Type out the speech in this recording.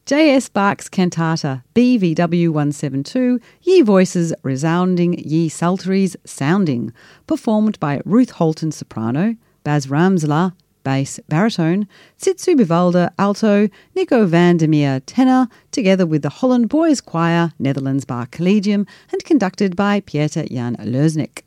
J.S. Bach's cantata BVW 172, Ye Voices Resounding, Ye Psalteries Sounding, performed by Ruth Holton soprano, Bas Ramselaar bass baritone, Sitsu Bivalda alto, Nico van der Meer tenor, together with the Holland Boys Choir, Netherlands Bar Collegium, and conducted by Pieter Jan Leusnick.